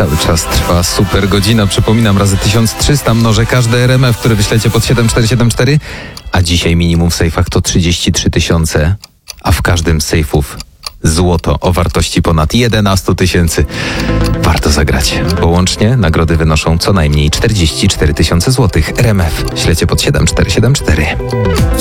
Cały czas trwa super godzina. Przypominam, razy 1300 mnożę każde RMF, które wyślecie pod 7474. A dzisiaj minimum w sejfach to 33 000, a w każdym z sejfów złoto o wartości ponad 11 000. Warto zagrać, bo łącznie nagrody wynoszą co najmniej 44 000 złotych. RMF ślecie pod 7474.